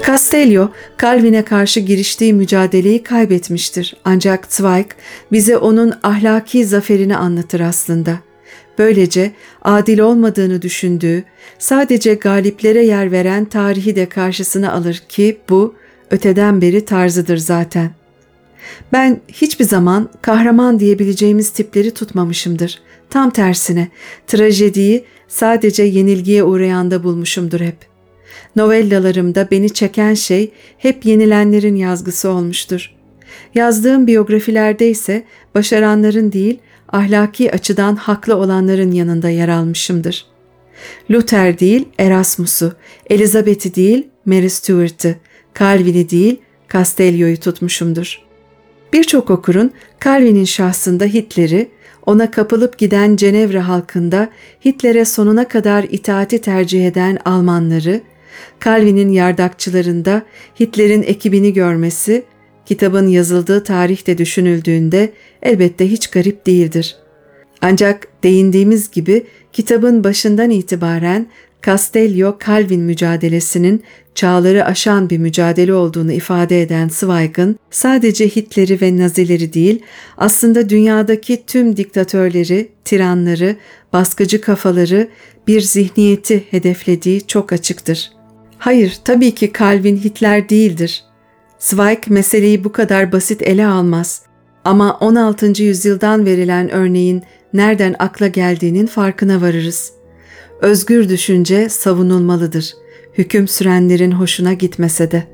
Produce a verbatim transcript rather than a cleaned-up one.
Castello, Calvin'e karşı giriştiği mücadeleyi kaybetmiştir. Ancak Zweig bize onun ahlaki zaferini anlatır aslında. Böylece adil olmadığını düşündüğü, sadece galiplere yer veren tarihi de karşısına alır ki bu öteden beri tarzıdır zaten. Ben hiçbir zaman kahraman diyebileceğimiz tipleri tutmamışımdır. Tam tersine trajediyi sadece yenilgiye uğrayanda bulmuşumdur hep. Novellalarımda beni çeken şey hep yenilenlerin yazgısı olmuştur. Yazdığım biyografilerde ise başaranların değil, ahlaki açıdan haklı olanların yanında yer almışımdır. Luther değil Erasmus'u, Elizabeth'i değil Mary Stuart'ı, Calvin'i değil Castello'yu tutmuşumdur. Birçok okurun Calvin'in şahsında Hitler'i, ona kapılıp giden Cenevre halkında Hitler'e sonuna kadar itaati tercih eden Almanları, Calvin'in yardakçılarında Hitler'in ekibini görmesi, kitabın yazıldığı tarihte düşünüldüğünde elbette hiç garip değildir. Ancak değindiğimiz gibi kitabın başından itibaren Castello-Calvin mücadelesinin çağları aşan bir mücadele olduğunu ifade eden Zweig'ın sadece Hitler'i ve Nazileri değil, aslında dünyadaki tüm diktatörleri, tiranları, baskıcı kafaları bir zihniyeti hedeflediği çok açıktır. Hayır, tabii ki Calvin Hitler değildir. Zweig meseleyi bu kadar basit ele almaz ama on altıncı yüzyıldan verilen örneğin nereden akla geldiğinin farkına varırız. Özgür düşünce savunulmalıdır, hüküm sürenlerin hoşuna gitmese de.